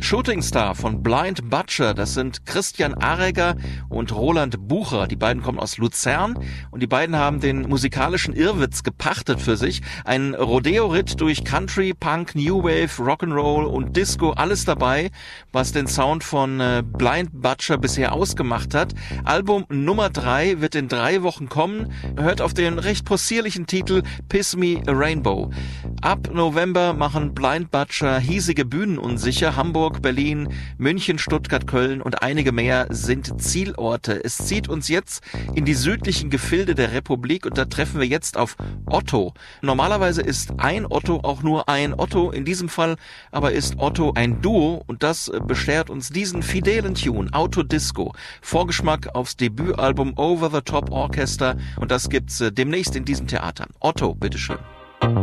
Shooting Star von Blind Butcher, das sind Christian Aregger und Roland Bucher. Die beiden kommen aus Luzern und die beiden haben den musikalischen Irrwitz gepachtet für sich. Ein Rodeo-Ritt durch Country, Punk, New Wave, Rock'n'Roll und Disco, alles dabei, was den Sound von Blind Butcher bisher ausgemacht hat. Album Nummer 3 wird in 3 Wochen kommen. Hört auf den recht possierlichen Titel Piss Me a Rainbow. Ab November machen Blind Butcher hiesige Bühnen unsicher. Hamburg, Berlin, München, Stuttgart, Köln und einige mehr sind Zielorte. Es zieht uns jetzt in die südlichen Gefilde der Republik und da treffen wir jetzt auf Otto. Normalerweise ist ein Otto auch nur ein Otto. In diesem Fall aber ist Otto ein Duo und das beschert uns diesen fidelen Tune, Auto Disco. Vorgeschmack aufs Debütalbum Over the Top Orchestra und das gibt's demnächst in diesen Theatern. Otto, bitteschön.